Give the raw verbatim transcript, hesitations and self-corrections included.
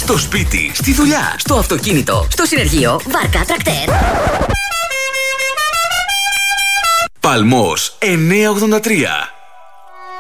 Στο σπίτι, στη δουλειά, στο αυτοκίνητο, στο συνεργείο, βάρκα, τρακτέρ. Παλμός εννιακόσια ογδόντα τρία.